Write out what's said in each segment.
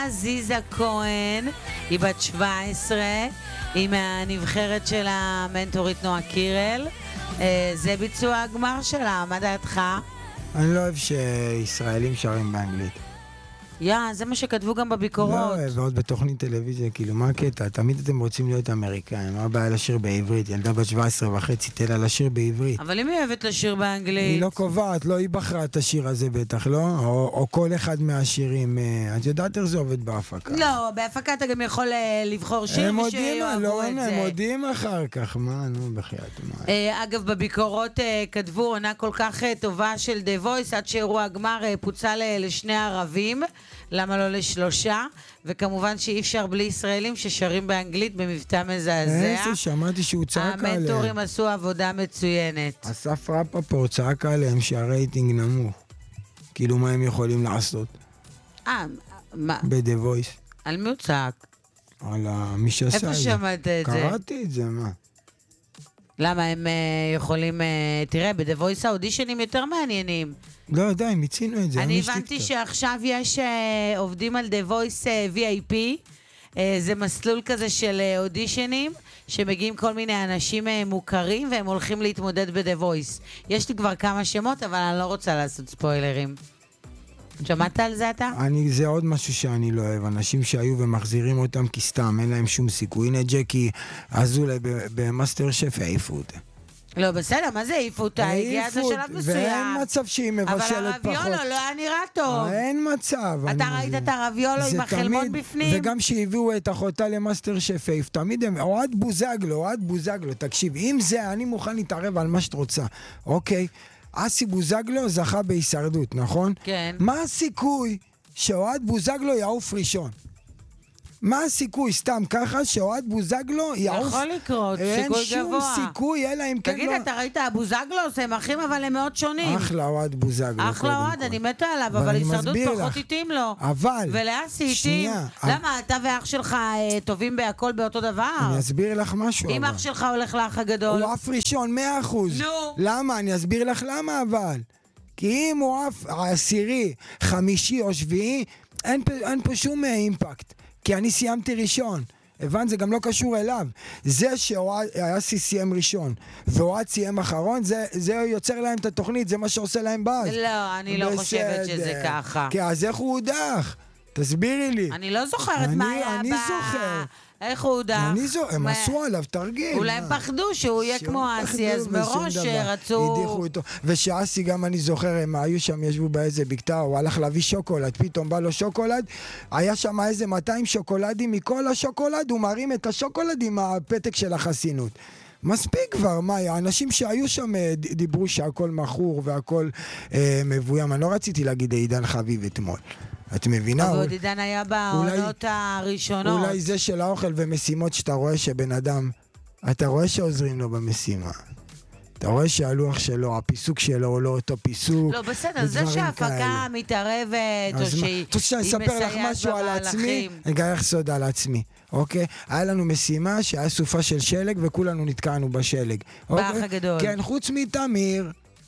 זיזה כהן, היא בת 17, היא מהנבחרת של המנטורית נועה קירל. זה ביצוע הגמר שלה, מה דעתך? אני לא אוהב שישראלים שרים באנגלית. זה מה שכתבו גם בביקורות. לא אוהב, ועוד בתוכנית טלוויזיה, כאילו, מה הקטע? תמיד אתם רוצים להיות אמריקאים, מה הבעיה לשיר בעברית? ילדה בת 17.5, תן לה לשיר בעברית. אבל אם היא אוהבת לשיר באנגלית... היא לא קובעת, לא, היא בחרה את השיר הזה בטח, לא? או כל אחד מהשירים, את יודעת איך זה עובד בהפקה? לא, בהפקה אתה גם יכול לבחור שיר ושיאהבו את זה. הם מודיעים אחר כך, מה, נו, בחייאת, מה. אגב, בביקורות כתבו עונה כל כך טובה של The Voice, עד שאירוע הגמר פוצל לשני ערבים, למה לא לשלושה? וכמובן שאי אפשר בלי ישראלים ששרים באנגלית במבטא מזעזע. שמעתי שהוא צעק עליהם. המנטורים עשו עבודה מצוינת. אסף רפפורט צעק עליהם שהרייטינג נמוך. כאילו מה הם יכולים לעשות? מה? ב-The Voice. על מי הוא צעק? על מי שעשה את זה. איפה שמעת את זה? קראתי את זה, מה? למה הם יכולים... תראה, ב-The Voice האודישנים יותר מעניינים. לא, די, מיצינו את זה. אני הבנתי שעכשיו יש עובדים על The Voice VIP, זה מסלול כזה של אודישנים, שמגיעים כל מיני אנשים מוכרים, והם הולכים להתמודד ב-The Voice. יש לי כבר כמה שמות, אבל אני לא רוצה לעשות ספוילרים. שמעת על זה אתה? זה עוד משהו שאני לא אוהב, אנשים שהיו ומחזירים אותם כי סתם, אין להם שום סיכוי. הנה ג'קי אזולאי במאסטר שף העיפו אותה. לא, בסדר, מה זה העיפו אותה? הגיעה עד לשלב מסוים. ואין מצב שהיא מבשלת פחות. אבל הרביולו לא היה נראה טוב. אין מצב. אתה ראית את הרביולו עם החלמון בפנים? וגם שהביאו את אחותה למאסטר שף העיף, תמיד הם, אוהד בוזגלו, תקשיב, אם זה, אני מוכן להתערב על מה שאת רוצה, אוקיי? אסי בוזגלו זכה בהישרדות, נכון? כן. מה הסיכוי שאוהד בוזגלו יעוף ראשון? מה הסיכוי סתם ככה שאוהד בוזגלו יעוף? יכול לקרות, סיכוי גבוה. אין שום סיכוי, אלא אם כן לא... תגיד, אתה ראית בוזגלו? הם אחים, אבל הם מאוד שונים. אחלה אוהד בוזגלו. אחלה אוהד, אני מתה עליו, אבל הישרדות פחות איתים לו. אבל... ולאסי איתים. למה, אתה ואח שלך טובים בהכל באותו דבר? אני אסביר לך משהו. אם אח שלך הולך לאח הגדול? הוא אף ראשון, 100%. נו. למה? אני אסביר לך למה אבל. כי אם הוא אף עשירי, חמישי או שביעי, אין פה שום אימפקט. כי אני סיימתי ראשון. הבן, זה גם לא קשור אליו. זה שאסי סיים ראשון, ואוהד סיים אחרון, זה יוצר להם את התוכנית, זה מה שעושה להם באז. לא, אני לא חושבת שזה ככה. כי אז איך הוא הודח? תסבירי לי. אני לא זוכרת מה היה אני זוכר. איך הוא הודח? הם עשו עליו תרגיל. אולי הם פחדו שהוא יהיה כמו אסי, אז מראש רצו... הדיחו אותו. ושאסי גם אני זוכר, הם היו שם, ישבו באיזה בקתה, הוא הלך להביא שוקולד, פתאום בא לו שוקולד, היה שם איזה 200 שוקולדים מכל השוקולד, הוא מרים את השוקולד עם הפתק של החסינות. מספיק כבר, מה, האנשים שהיו שם דיברו שהכל מכור והכל מבוים. אני לא רציתי להגיד עידן חביב אתמול. את מבינה? אבל עידן היה בעונות הראשונות. אולי זה של האוכל ומשימות שאתה רואה שבן אדם, אתה רואה שעוזרים לו במשימה. אתה רואה שהלוח שלו, הפיסוק שלו הוא לא אותו פיסוק. לא, בסדר, זה שההפקה מתערבת, או שהיא מסייעת במהלכים. אני אגלה לך סוד על עצמי, אוקיי? היה לנו משימה שהיה סופה של שלג וכולנו נתקענו בשלג. באח הגדול. כן, חוץ מתמיר.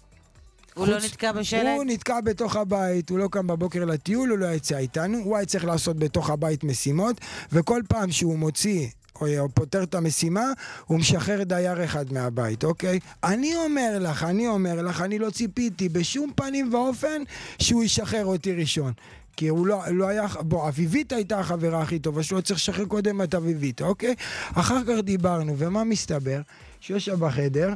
הוא לא נתקע בשלג? הוא נתקע בתוך הבית, הוא לא קם בבוקר לטיול, הוא לא יצא איתנו, הוא היה צריך לעשות בתוך הבית משימות, וכל פעם שהוא מוציא או פותר את המשימה, הוא משחרר דייר אחד מהבית, אוקיי? אני אומר לך, אני לא ציפיתי בשום פנים ואופן שהוא ישחרר אותי ראשון. כי הוא לא היה, אביבית הייתה החברה הכי טובה, שהוא צריך לשחרר קודם את אביבית, אוקיי? אחר כך דיברנו, ומה מסתבר? שיושב בחדר,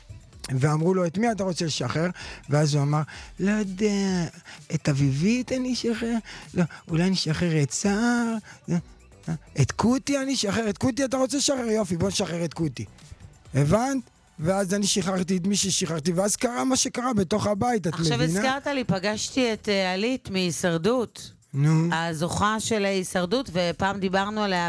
ואמרו לו, את מי אתה רוצה לשחרר? ואז הוא אמר, לא יודע, את אביבית אני אשחרר? לא, אולי אני אשחרר את סער? את קוטי אני אשחרר? את קוטי אתה רוצה לשחרר? יופי, בוא נשחרר את קוטי. הבנת? ואז אני שחררתי את מי ששחררתי, ואז קרה מה שקרה בתוך הבית, את מבינה? עכשיו הזכרת לי, פגשתי את עלית מהישרדות. הזוכה של הישרדות, ופעם דיברנו עליה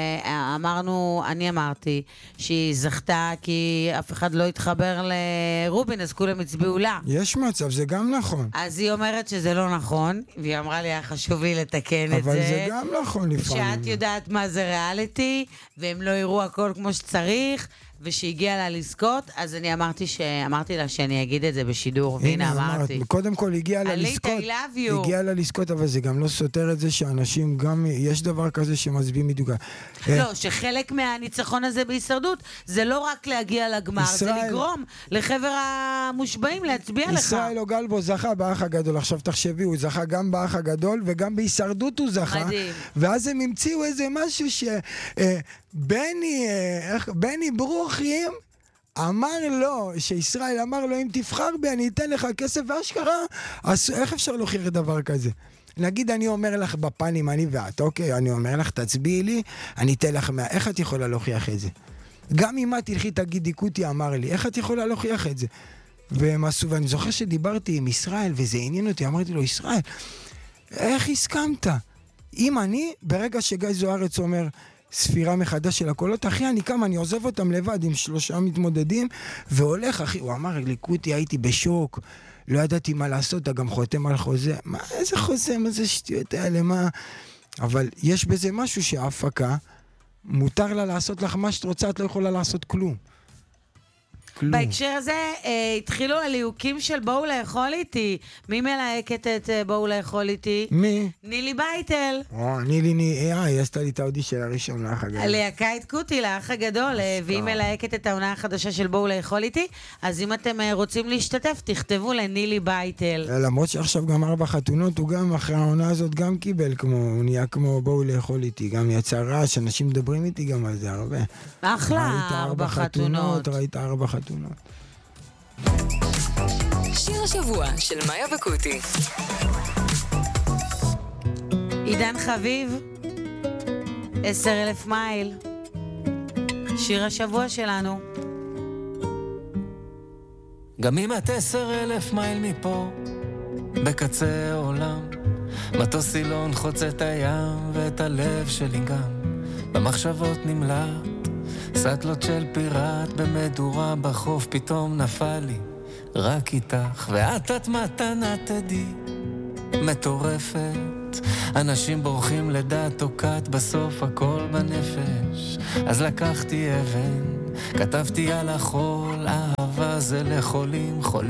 ואמרנו, אני אמרתי שהיא זכתה כי אף אחד לא התחבר לרובין, אז כולם הצביעו לה. יש מצב, זה גם נכון. אז היא אומרת שזה לא נכון, והיא אמרה לי, חשוב לי לתקן את זה. אבל זה גם נכון לפעמים. שאת יודעת מה זה ריאליטי, והם לא יראו הכל כמו שצריך, ושהגיע לה לזכות, אז אני אמרתי לה שאני אגיד את זה בשידור, והנה אמרתי. קודם כל הגיע לה לזכות. עלית, I love you. הגיע לה לזכות, אבל זה גם לא סותר את זה שאנשים גם, יש דבר כזה שמצביעים מדוגה. לא, שחלק מהניצחון הזה בהישרדות, זה לא רק להגיע לגמר, זה לגרום לחבר המושבעים להצביע לך. ישראל אוגלבו זכה באח הגדול, עכשיו תחשבי, הוא זכה גם באח הגדול, וגם בהישרדות הוא זכה. מדהים. ואז הם המציאו איזה משהו בני ברוכים אמר לו, שישראל אמר לו, אם תבחר בי אני אתן לך כסף ואשכרה, אז איך אפשר להוכיח דבר כזה? נגיד אני אומר לך בפנים, אני ואת, אוקיי, אני אומר לך תצביעי לי, אני אתן לך איך את יכולה להוכיח את זה? גם אם את תלכי תגידי קוטי אמר לי, איך את יכולה להוכיח את זה? ואני זוכר שדיברתי עם ישראל וזה עניין אותי, אמרתי לו, ישראל, איך הסכמת? אם אני, ברגע שגיא זוארץ אומר ספירה מחדש של הקולות, אחי, אני קם, אני עוזב אותם לבד עם 3 מתמודדים, והולך, אחי, הוא אמר לי, קוטי, הייתי בשוק, לא ידעתי מה לעשות, אתה גם חותם על חוזה. מה, איזה חוזה, מה זה שטויות האלה, מה? אבל יש בזה משהו שההפקה, מותר לה לעשות לך מה שאת רוצה, את לא יכולה לעשות כלום. בהקשר הזה, התחילו הליהוקים של בואו לאכול איתי. מי מלהקת את בואו לאכול איתי? מי? נילי בייטל. היא עשתה לי את האודישן הראשון לאח הגדול. ליהקה את קוטי לאח הגדול, והיא מלהקת את העונה החדשה של בואו לאכול איתי. אז אם אתם רוצים להשתתף, תכתבו לנילי בייטל. למרות שעכשיו גם 4 חתונות, הוא גם אחרי העונה הזאת גם קיבל הוא נהיה כמו בואו לאכול איתי. גם יצא רעש, אנשים מדברים איתי גם על זה הרבה. אחלה, 4 חתונות. ראית 4 חתונות. שיר השבוע של מאיה וקוטי. עידן חביב, 10,000 מייל. שיר השבוע שלנו. גם אם את 10,000 מייל מפה, בקצה העולם, מטוס סילון חוצה את הים ואת הלב שלי גם במחשבות נמלט. סטלות של פיראט במדורה בחוף, פתאום נפל לי רק איתך, ואת את מתנה תדי מטורפת. אנשים בורחים לדעת תוקעת, בסוף הכל בנפש. אז לקחתי אבן, כתבתי על החול, אהבה זה לחולים, חול